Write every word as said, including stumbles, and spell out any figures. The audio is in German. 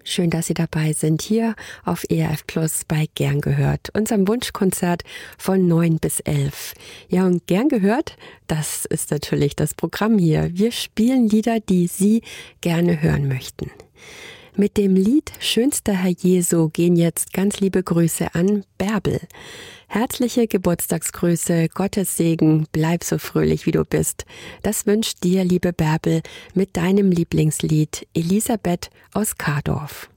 Schön, dass Sie dabei sind, hier auf E R F Plus bei Gern gehört, unserem Wunschkonzert von neun bis elf. Ja, und Gern gehört, das ist natürlich das Programm hier. Wir spielen Lieder, die Sie gerne hören möchten. Mit dem Lied Schönster Herr Jesu gehen jetzt ganz liebe Grüße an Bärbel. Herzliche Geburtstagsgrüße, Gottes Segen, bleib so fröhlich wie du bist. Das wünscht dir, liebe Bärbel, mit deinem Lieblingslied Elisabeth aus Kardorf.